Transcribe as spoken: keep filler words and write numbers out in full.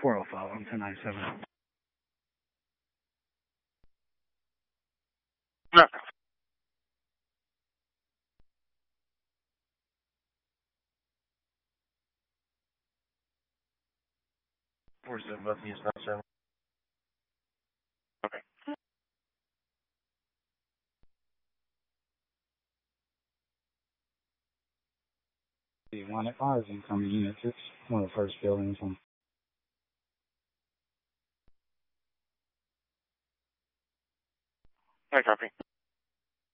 four oh five, I'm ten ninety-seven. No. Where's the both of you not seven? Okay. The one at five incoming unit six, one of the first buildings on. I copy.